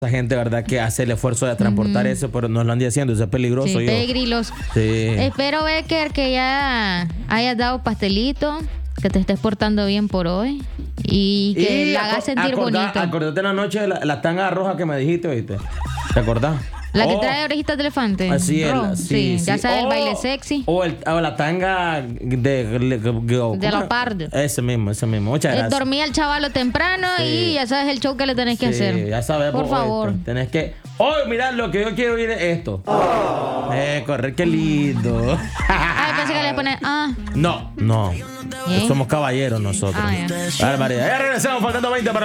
esa gente, ¿verdad? Que hace el esfuerzo de transportar eso, pero no lo anda haciendo. Eso es peligroso. Sí, peligroso. Sí. Espero, Becker, que ya hayas dado pastelito, que te estés portando bien por hoy y que la hagas sentir bonito. Acordate la noche de la tanga roja que me dijiste, ¿oíste? ¿Te acordás? La que trae orejitas de elefante. Así es. Sí. Ya sabes, el baile sexy. O la tanga de leopardo. Ese mismo. Muchas gracias. Dormía el chavalo temprano y ya sabes el show que le tenés que hacer. Ya sabes. Por favor. Tenés que... Hoy, mirá, lo que yo quiero oír es esto. Correr, qué lindo. Ay, pensé que le pones... No. Somos caballeros nosotros. Ya. Barbaridad. Ya regresamos, faltando 20 para